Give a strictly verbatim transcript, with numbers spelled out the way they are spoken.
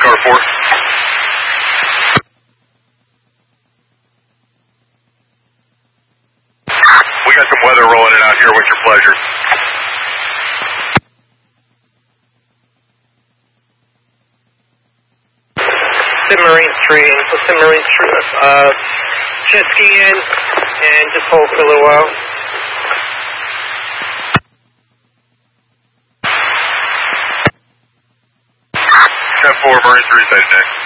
Star four. We got some weather rolling in out here. What's your pleasure? Sim Marine three, and Sim Marine three, uh, jet ski in, and just hold for a little while. ten four, Marine three, side next.